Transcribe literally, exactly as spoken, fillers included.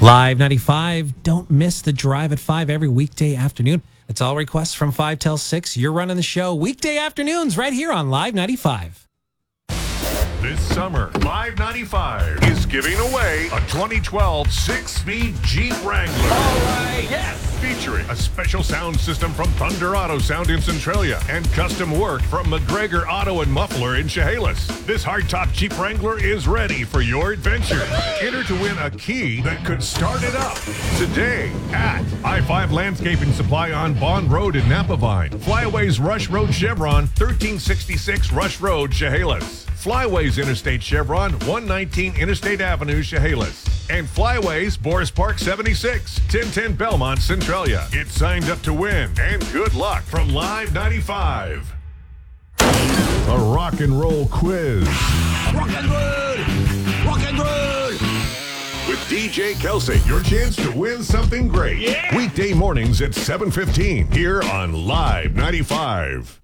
Live ninety-five. Don't miss the drive at five every weekday afternoon. It's all requests from five till six. You're running the show weekday afternoons right here on Live ninety-five. This summer, Live ninety-five is giving away a twenty twelve six-speed Jeep Wrangler. All right, yes! Featuring a special sound system from Thunder Auto Sound in Centralia and custom work from McGregor Auto and Muffler in Chehalis. This hardtop Jeep Wrangler is ready for your adventure. Enter to win a key that could start it up today at I five Landscaping Supply on Bond Road in Napavine. Flyaway's Rush Road Chevron, thirteen sixty-six Rush Road, Chehalis. Flyways Interstate Chevron, one nineteen Interstate Avenue, Chehalis. And Flyways Boris Park seventy-six, ten ten Belmont, Centralia. Get signed up to win, and good luck from Live ninety-five. A rock and roll quiz. Rock and roll! Rock and roll! With D J Kelsey, your chance to win something great. Yeah! Weekday mornings at seven fifteen here on Live ninety-five.